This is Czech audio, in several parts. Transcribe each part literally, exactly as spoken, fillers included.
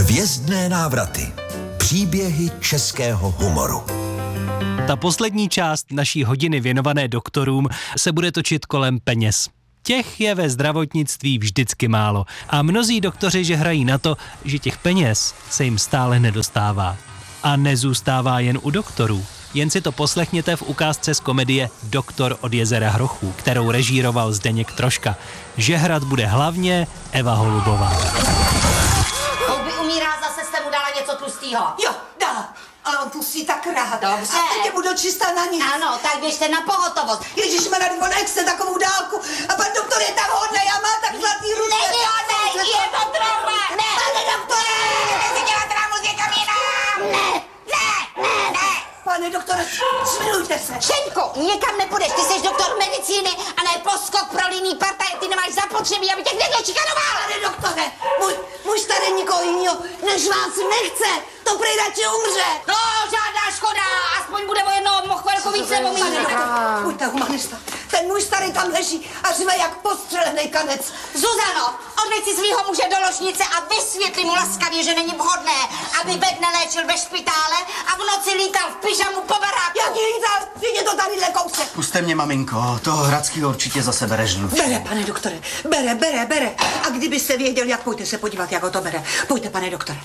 Hvězdné návraty. Příběhy českého humoru. Ta poslední část naší hodiny věnované doktorům se bude točit kolem peněz. Těch je ve zdravotnictví vždycky málo a mnozí doktoři žehrají na to, že těch peněz se jim stále nedostává. A nezůstává jen u doktorů. Jen si to poslechněte v ukázce z komedie Doktor od jezera Hrochů, kterou režíroval Zdeněk Troška. Žehrat bude hlavně Eva Holubová. Houby umírá, zase jste mu dala něco tlustýho. Jo, dala. Ale on tlustý tak rád. Dobře. A teď budu čistá na nic. Ano, tak běžte na pohotovost. Ježišmarja, on nechce takovou dálku. A pan doktor je tak hodnej a má tak zlatý ruce. Není hodnej, je to trauma. Ne. Pane doktore! Nechci dělat traumu s někam jinam. Ne, ne, ne, ne. Pane doktore, smilujte se. Šeňko, nikam nepůjdeš, ty jsi doktor medicíny a ne poskok pro líný partaj, ty nemáš zapotřebí, aby tě někdo čikanoval. Pane doktore, můj, můj starý nikoho jiného než vás nechce. To prej radši umře. No, žádná škoda, aspoň bude o jednoho chvilku víc nebo Pane míň. doktor, buďte humanista. Ten můj starý tam leží a řve jak postřelený kanec. Zuzano, odveď si svýho muže do ložnice a vysvětli mu laskavě, že není vhodné, aby bed neléčil ve špitále a v noci lítal v pyžamu po baráku. Jak lítal, vidě to tadyhle kousek. Puste mě, maminko, toho Hradskýho určitě zase bere žluč. Bere, pane doktore, bere, bere, bere. A kdybyste věděl, jak, pojďte se podívat, jak ho to bere. Pojďte, pane doktore.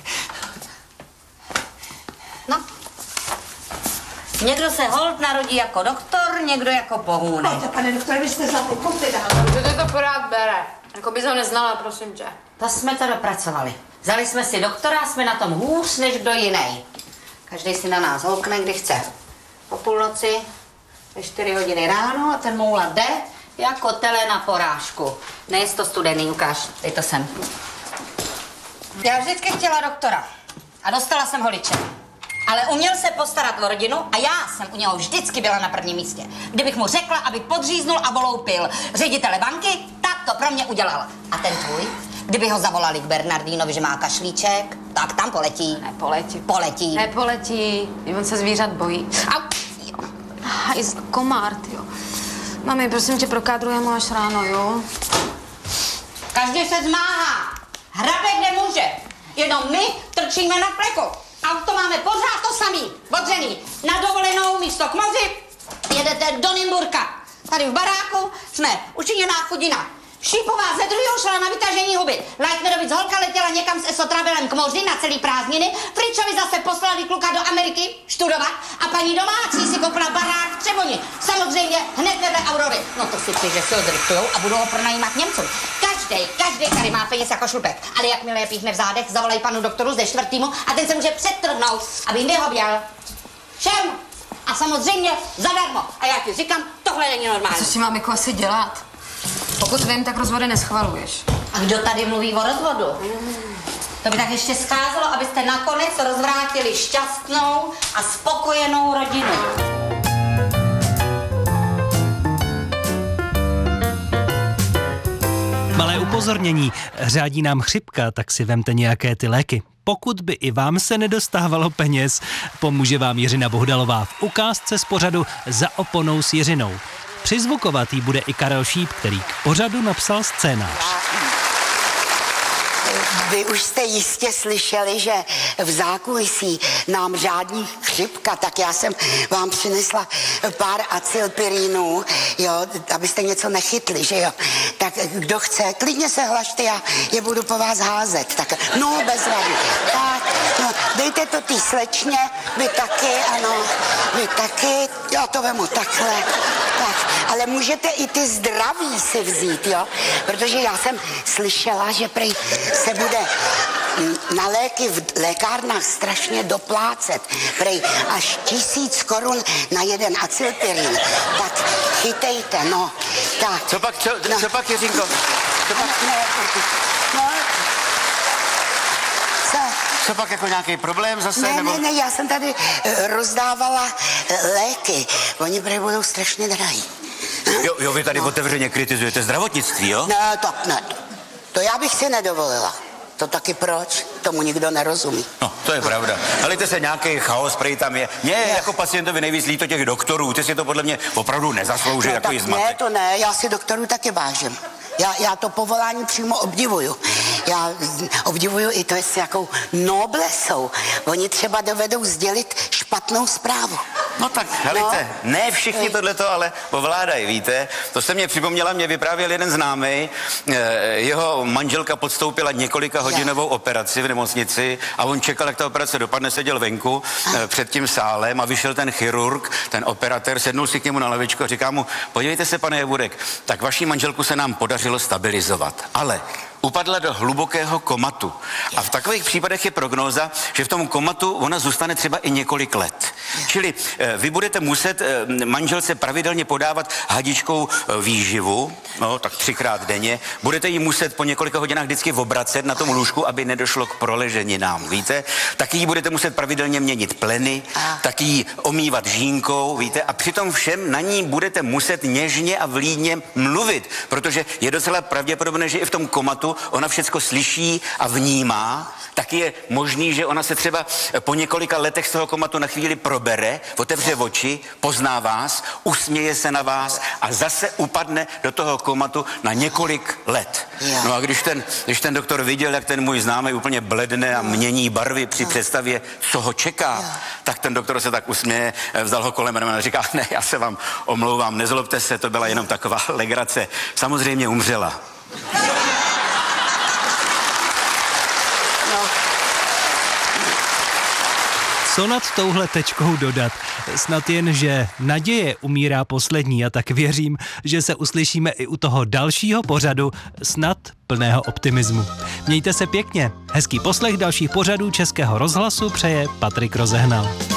No. Někdo se holt narodí jako doktor, někdo jako pohůnek. Pojďte, pane doktore, vy jste zlatý, pojďte dál. Kdo to pořád bere? Jako bys ho neznala, prosím tě. To jsme to dopracovali. Vzali jsme si doktora a jsme na tom hůř než kdo jiný. Každý si na nás houkne, kdy chce. Po půlnoci, ve čtyři hodiny ráno a ten moula jde jako tele na porážku. Nejsi to studený, ukáž, dej to sem. Já vždycky chtěla doktora a dostala jsem holiče. Ale uměl se postarat o rodinu a já jsem u něho vždycky byla na prvním místě. Kdybych mu řekla, aby podříznul a voloupil ředitele banky, tak to pro mě udělal. A ten tvůj? Kdyby ho zavolali k Bernardínovi, že má kašlíček, tak tam poletí. Nepoletí. Poletí. Nepoletí. On se zvířat bojí. Au! Hajz, komár, jo. Mami, prosím tě, prokádrujeme až ráno, jo? Každý se zmáhá. Hrabe, kde může. Jenom my trčíme na fleku. Auto máme pořád to samý, odřený. Na dovolenou místo k moři jedete do Nymburka. Tady v baráku jsme učiněná chudina. Šípová ze druhého šla na vytažení huby. Leitnerovic holka letěla někam s esotravelem k moři na celý prázdniny. Fričovi zase poslali kluka do Ameriky študovat a paní domácí si koupila barák v Třeboni. Samozřejmě hned vedle Aurory. No to si že si ho zrychtujou a budou ho pronajímat Němcům. Každý, každý tady má peněz jako šlupek. Ale jakmile je píchne v zádech, zavolají panu doktoru ze čtvrtýmu a ten se může přetrhnout, aby jim vyhověl. Všem. A samozřejmě zadarmo. A já ti říkám, tohle není normální. Co si mám jako asi dělat? Pokud vím, tak rozvody neschvaluješ. A kdo tady mluví o rozvodu? To by tak ještě scházelo, abyste nakonec rozvrátili šťastnou a spokojenou rodinu. Malé upozornění, řádí nám chřipka, tak si vemte nějaké ty léky. Pokud by i vám se nedostávalo peněz, pomůže vám Jiřina Bohdalová v ukázce z pořadu Za oponou s Jiřinou. Přizvukovat jí bude i Karel Šíp, který k pořadu napsal scénář. Vy už jste jistě slyšeli, že v zákulisí nám řádí chřipka, tak já jsem vám přinesla pár acylpirínů, jo, abyste něco nechytli, že jo. Tak kdo chce, klidně se hlašte, já je budu po vás házet. Tak, no, bez rady. Tak, no, dejte to tý slečně, vy taky, ano, vy taky, já to vemu takhle. Tak, ale můžete i ty zdraví si vzít, jo, protože já jsem slyšela, že prej se bude na léky v lékárnách strašně doplácet. Prej až tisíc korun na jeden acylpirín. Tak chytejte, no. Tak. Co pak, co, no. co pak, Jiřinko? Co pak? No, no. Co? Co pak, jako nějaký problém zase? Ne, nebo... ne, ne, já jsem tady uh, rozdávala uh, léky. Oni prej budou strašně drahý. Jo, jo, vy tady no. otevřeně kritizujete zdravotnictví, jo? Ne, to ne. To já bych si nedovolila. To taky proč? Tomu nikdo nerozumí. No, to je pravda. Ale se nějaký chaos, prej tam je. Mně je jako pacientovi nejvíc líto těch doktorů. Ty si to podle mě opravdu nezaslouží, no, jako tak zmatek. Ne, to ne, já si doktorů taky vážím. Já, já to povolání přímo obdivuju. já obdivuju i to, s jakou noblesou. Oni třeba dovedou sdělit špatnou zprávu. No tak, helejte, no. Ne všichni tohleto ale ovládají, víte? To se mě připomněla, mě vyprávěl jeden známý, jeho manželka podstoupila několika hodinovou operaci v nemocnici a on čekal, jak ta operace dopadne, seděl venku a. před tím sálem a vyšel ten chirurg, ten operatér, sednul si k němu na lavičku a říká mu, podívejte se, pane Jeburek, tak vaší manželku se nám podařilo stabilizovat, ale upadla do hlubokého komatu. A v takových případech je prognóza, že v tom komatu ona zůstane třeba i několik let. Čili vy budete muset manželce pravidelně podávat hadičkou výživu, no tak třikrát denně. Budete jí muset po několika hodinách vždycky obracet na tom lůžku, aby nedošlo k proleženinám, víte? Taky jí budete muset pravidelně měnit pleny, taky jí omývat žínkou, víte? A přitom všem na ní budete muset něžně a vlídně mluvit, protože je docela pravděpodobné, že i v tom komatu ona všecko slyší a vnímá, tak je možný, že ona se třeba po několika letech z toho komatu na chvíli probere, otevře oči, pozná vás, usměje se na vás a zase upadne do toho komatu na několik let. No a když ten, když ten doktor viděl, jak ten můj známý úplně bledne a mění barvy při představě, co ho čeká, tak ten doktor se tak usměje, vzal ho kolem a říká, ne, já se vám omlouvám, nezlobte se, to byla jenom taková legrace. Samozřejmě umřela. Co nad touhle tečkou dodat? Snad jen, že naděje umírá poslední a tak věřím, že se uslyšíme i u toho dalšího pořadu, snad plného optimismu. Mějte se pěkně. Hezký poslech dalších pořadů Českého rozhlasu přeje Patrik Rozehnal.